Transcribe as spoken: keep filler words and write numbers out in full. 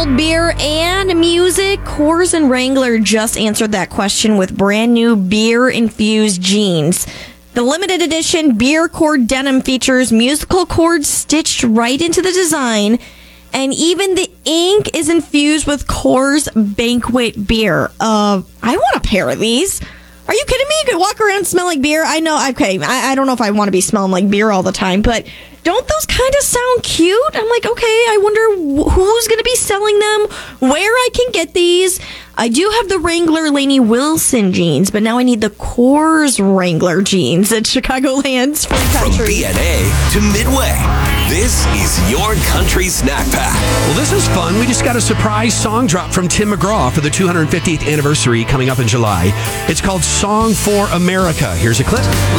like beer and music? Coors and Wrangler just answered that question with brand new beer-infused jeans. The limited edition beer cord denim features musical chords stitched right into the design, and even the ink is infused with Coors Banquet beer. Uh, I want a pair of these. Are you kidding me? You could walk around and smell like beer. I know, okay, I, I don't know if I want to be smelling like beer all the time, but don't those kind of sound cute? I'm like, okay, I wonder who's going to be selling them, where I can get these. I do have the Wrangler Lainey Wilson jeans, but now I need the Coors Wrangler jeans at Chicagoland's Free Country. From B N A to Midway, this is your country snack pack. Well, this is fun. We just got a surprise song drop from Tim McGraw for the two hundred fiftieth anniversary coming up in July. It's called Song for America. Here's a clip.